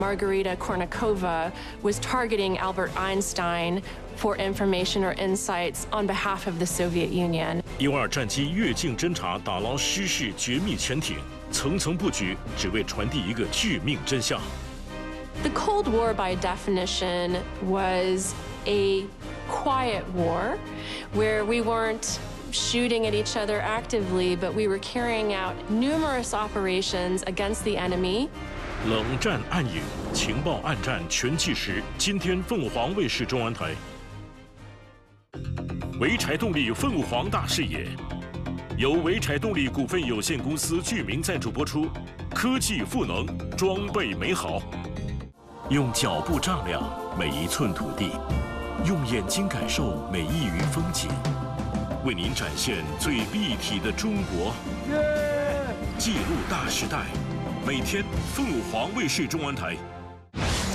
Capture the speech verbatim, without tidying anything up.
Margarita Kornikova was targeting Albert Einstein for information or insights on behalf of the Soviet Union. U 二战机越境侦察，打捞失事绝密潜艇，层层布局，只为传递一个致命真相。 The Cold War, by definition, was a quiet war, where we weren't shooting at each other actively, but we were carrying out numerous operations against the enemy. 冷战暗影，情报暗战全纪实。今天凤凰卫视中文台。潍柴动力凤凰大视野，由潍柴动力股份有限公司居民赞助播出。科技赋能，装备美好，用脚步丈量每一寸土地，用眼睛感受每一隅风景，为您展现最立体的中国，记录大时代。每天，凤凰卫视中文台